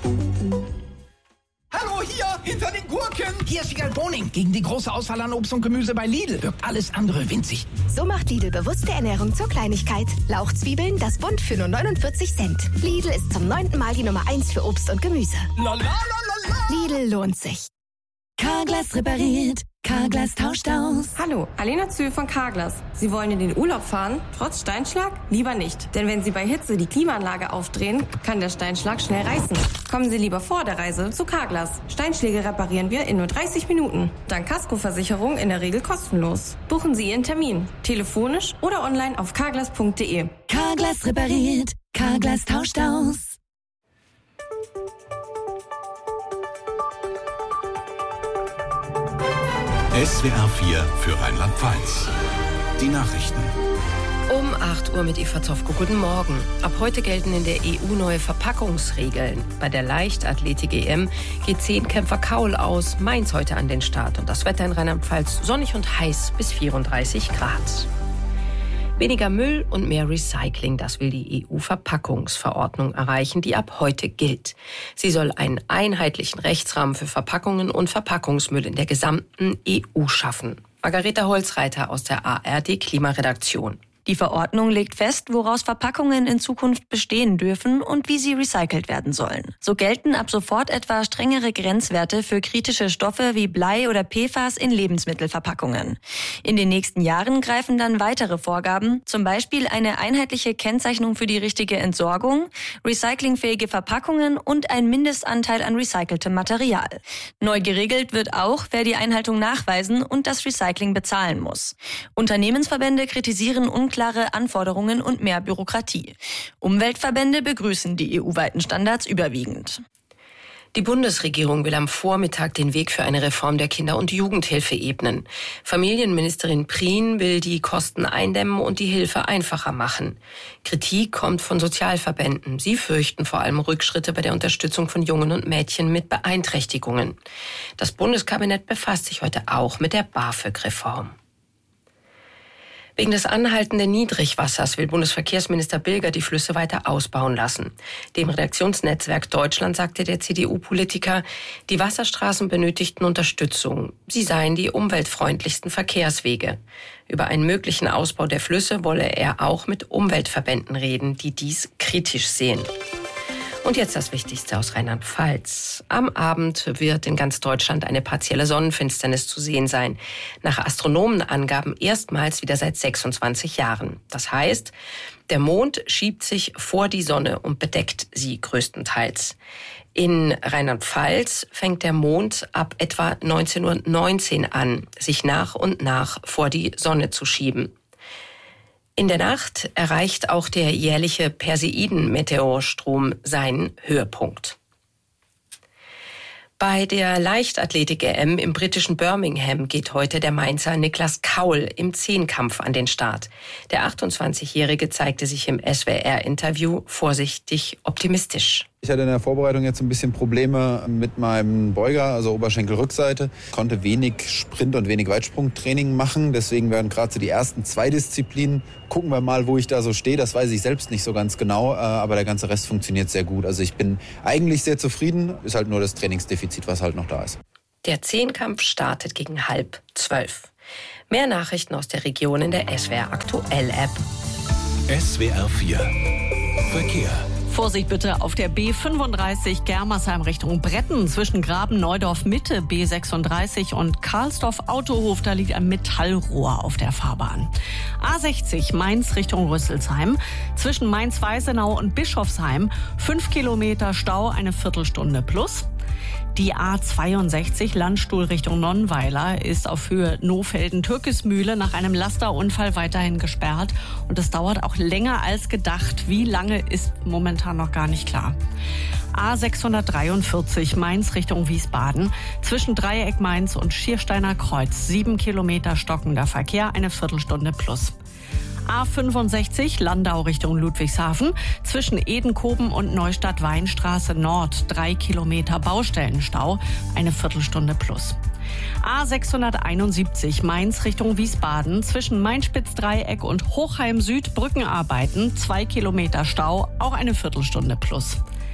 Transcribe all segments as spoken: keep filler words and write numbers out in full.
Hallo, hier, hinter den Gurken. Hier ist Wiegald Boning. Gegen die große Auswahl an Obst und Gemüse bei Lidl wirkt alles andere winzig. So macht Lidl bewusste Ernährung zur Kleinigkeit. Lauchzwiebeln, das Bund für nur neunundvierzig Cent. Lidl ist zum neunten Mal die Nummer eins für Obst und Gemüse. La, la, la, la, la. Lidl lohnt sich. Carglass repariert. Carglass tauscht aus. Hallo, Alena Zühl von Carglass. Sie wollen in den Urlaub fahren, trotz Steinschlag? Lieber nicht. Denn wenn Sie bei Hitze die Klimaanlage aufdrehen, kann der Steinschlag schnell reißen. Kommen Sie lieber vor der Reise zu Carglass. Steinschläge reparieren wir in nur dreißig Minuten. Dank Kaskoversicherung in der Regel kostenlos. Buchen Sie Ihren Termin. Telefonisch oder online auf carglass punkt de. Carglass repariert. Carglass tauscht aus. S W R vier für Rheinland-Pfalz. Die Nachrichten. Um acht Uhr mit Eva Zofko. Guten Morgen. Ab heute gelten in der E U neue Verpackungsregeln. Bei der Leichtathletik-E M geht Zehnkämpfer Kaul aus Mainz heute an den Start. Und das Wetter in Rheinland-Pfalz sonnig und heiß bis vierunddreißig Grad. Weniger Müll und mehr Recycling, das will die E U-Verpackungsverordnung erreichen, die ab heute gilt. Sie soll einen einheitlichen Rechtsrahmen für Verpackungen und Verpackungsmüll in der gesamten E U schaffen. Margareta Holzreiter aus der A R D-Klimaredaktion. Die Verordnung legt fest, woraus Verpackungen in Zukunft bestehen dürfen und wie sie recycelt werden sollen. So gelten ab sofort etwa strengere Grenzwerte für kritische Stoffe wie Blei oder P F A S in Lebensmittelverpackungen. In den nächsten Jahren greifen dann weitere Vorgaben, zum Beispiel eine einheitliche Kennzeichnung für die richtige Entsorgung, recyclingfähige Verpackungen und ein Mindestanteil an recyceltem Material. Neu geregelt wird auch, wer die Einhaltung nachweisen und das Recycling bezahlen muss. Unternehmensverbände kritisieren unklare Anforderungen und mehr Bürokratie. Umweltverbände begrüßen die E U-weiten Standards überwiegend. Die Bundesregierung will am Vormittag den Weg für eine Reform der Kinder- und Jugendhilfe ebnen. Familienministerin Prien will die Kosten eindämmen und die Hilfe einfacher machen. Kritik kommt von Sozialverbänden. Sie fürchten vor allem Rückschritte bei der Unterstützung von Jungen und Mädchen mit Beeinträchtigungen. Das Bundeskabinett befasst sich heute auch mit der BAföG-Reform. Wegen des anhaltenden Niedrigwassers will Bundesverkehrsminister Bilger die Flüsse weiter ausbauen lassen. Dem Redaktionsnetzwerk Deutschland sagte der C D U-Politiker, die Wasserstraßen benötigten Unterstützung. Sie seien die umweltfreundlichsten Verkehrswege. Über einen möglichen Ausbau der Flüsse wolle er auch mit Umweltverbänden reden, die dies kritisch sehen. Und jetzt das Wichtigste aus Rheinland-Pfalz. Am Abend wird in ganz Deutschland eine partielle Sonnenfinsternis zu sehen sein. Nach Astronomenangaben erstmals wieder seit sechsundzwanzig Jahren. Das heißt, der Mond schiebt sich vor die Sonne und bedeckt sie größtenteils. In Rheinland-Pfalz fängt der Mond ab etwa neunzehn Uhr neunzehn an, sich nach und nach vor die Sonne zu schieben. In der Nacht erreicht auch der jährliche Perseiden-Meteorstrom seinen Höhepunkt. Bei der Leichtathletik-E M im britischen Birmingham geht heute der Mainzer Niklas Kaul im Zehnkampf an den Start. Der achtundzwanzigjährige zeigte sich im S W R-Interview vorsichtig optimistisch. Ich hatte in der Vorbereitung jetzt ein bisschen Probleme mit meinem Beuger, also Oberschenkelrückseite. Konnte wenig Sprint- und wenig Weitsprungtraining machen. Deswegen werden gerade so die ersten zwei Disziplinen. Gucken wir mal, wo ich da so stehe. Das weiß ich selbst nicht so ganz genau. Aber der ganze Rest funktioniert sehr gut. Also ich bin eigentlich sehr zufrieden. Ist halt nur das Trainingsdefizit, was halt noch da ist. Der Zehnkampf startet gegen halb zwölf. Mehr Nachrichten aus der Region in der S W R Aktuell App. S W R vier Verkehr. Vorsicht bitte auf der B fünfunddreißig Germersheim Richtung Bretten zwischen Graben Neudorf Mitte B sechsunddreißig und Karlsdorf Autohof. Da liegt ein Metallrohr auf der Fahrbahn. A sechzig Mainz Richtung Rüsselsheim zwischen Mainz-Weißenau und Bischofsheim. Fünf Kilometer Stau, eine Viertelstunde plus. Die A zweiundsechzig Landstuhl Richtung Nonnweiler ist auf Höhe Nohfelden-Türkismühle nach einem Lasterunfall weiterhin gesperrt. Und es dauert auch länger als gedacht. Wie lange ist momentan noch gar nicht klar. A sechshundertdreiundvierzig Mainz Richtung Wiesbaden zwischen Dreieck Mainz und Schiersteiner Kreuz. Sieben Kilometer stockender Verkehr, eine Viertelstunde plus. A fünfundsechzig Landau Richtung Ludwigshafen zwischen Edenkoben und Neustadt-Weinstraße Nord. Drei Kilometer Baustellenstau, eine Viertelstunde plus. A sechshunderteinundsiebzig Mainz Richtung Wiesbaden zwischen Mainspitz-Dreieck und Hochheim Süd Brückenarbeiten. Zwei Kilometer Stau, auch eine Viertelstunde plus.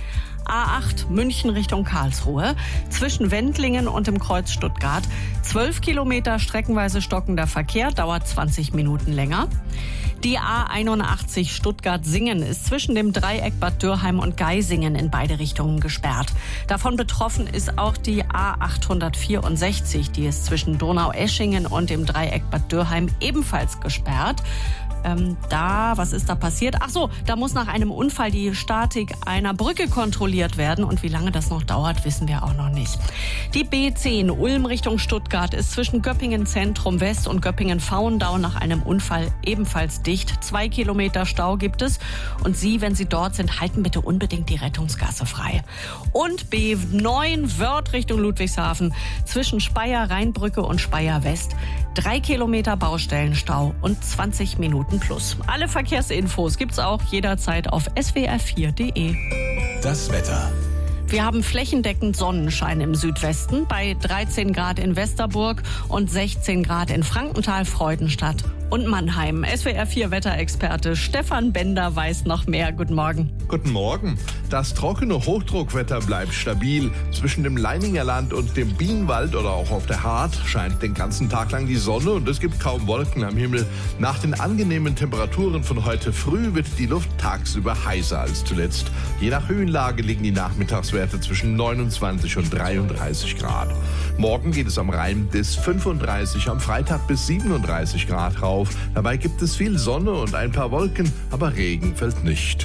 A acht München Richtung Karlsruhe. Zwischen Wendlingen und dem Kreuz Stuttgart. zwölf Kilometer streckenweise stockender Verkehr, dauert zwanzig Minuten länger. Die A einundachtzig Stuttgart-Singen ist zwischen dem Dreieck Bad Dürrheim und Geisingen in beide Richtungen gesperrt. Davon betroffen ist auch die A achthundertvierundsechzig, die ist zwischen Donaueschingen und dem Dreieck Bad Dürrheim ebenfalls gesperrt. Ähm, da, was ist da passiert? Ach so, da muss nach einem Unfall die Statik einer Brücke kontrolliert werden. Und wie lange das noch dauert, wissen wir auch noch nicht. Die B zehn Ulm Richtung Stuttgart ist zwischen Göppingen Zentrum West und Göppingen Vauendau nach einem Unfall ebenfalls dicht. Zwei Kilometer Stau gibt es. Und Sie, wenn Sie dort sind, halten bitte unbedingt die Rettungsgasse frei. Und B neun Wörth Richtung Ludwigshafen zwischen Speyer Rheinbrücke und Speyer West. Drei Kilometer Baustellenstau und zwanzig Minuten plus. Alle Verkehrsinfos gibt's auch jederzeit auf s w r vier punkt d e. Das Wetter. Wir haben flächendeckend Sonnenschein im Südwesten bei dreizehn Grad in Westerburg und sechzehn Grad in Frankenthal, Freudenstadt und Mannheim. S W R vier Wetterexperte Stefan Bender weiß noch mehr. Guten Morgen. Guten Morgen. Das trockene Hochdruckwetter bleibt stabil. Zwischen dem Leininger Land und dem Bienenwald oder auch auf der Hart scheint den ganzen Tag lang die Sonne und es gibt kaum Wolken am Himmel. Nach den angenehmen Temperaturen von heute früh wird die Luft tagsüber heißer als zuletzt. Je nach Höhenlage liegen die Nachmittagswerte zwischen neunundzwanzig und dreiunddreißig Grad. Morgen geht es am Rhein bis fünfunddreißig, am Freitag bis siebenunddreißig Grad rauf. Dabei gibt es viel Sonne und ein paar Wolken, aber Regen fällt nicht.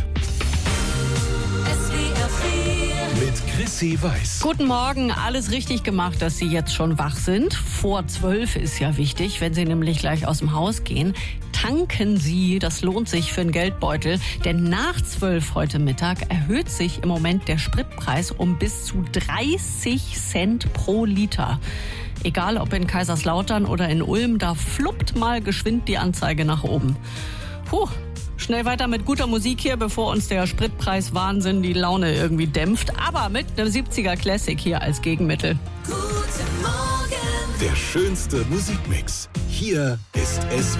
Mit Chrissy Weiß. Guten Morgen, alles richtig gemacht, dass Sie jetzt schon wach sind. Vor zwölf ist ja wichtig, wenn Sie nämlich gleich aus dem Haus gehen. Tanken Sie, das lohnt sich für einen Geldbeutel, denn nach zwölf heute Mittag erhöht sich im Moment der Spritpreis um bis zu dreißig Cent pro Liter. Egal ob in Kaiserslautern oder in Ulm, da fluppt mal geschwind die Anzeige nach oben. Puh. Schnell weiter mit guter Musik hier, bevor uns der Spritpreis-Wahnsinn die Laune irgendwie dämpft. Aber mit einem siebziger Classic hier als Gegenmittel. Der schönste Musikmix. Hier ist S W R.